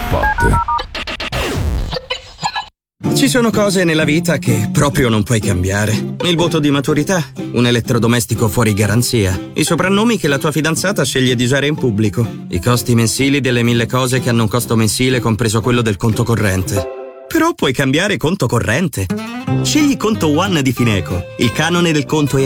Jackpot. Ci sono cose nella vita che proprio non puoi cambiare. Il voto di maturità, un elettrodomestico fuori garanzia, i soprannomi che la tua fidanzata sceglie di usare in pubblico, i costi mensili delle 1000 cose che hanno un costo mensile compreso quello del conto corrente. Però puoi cambiare conto corrente. Scegli Conto One di Fineco. Il canone del conto è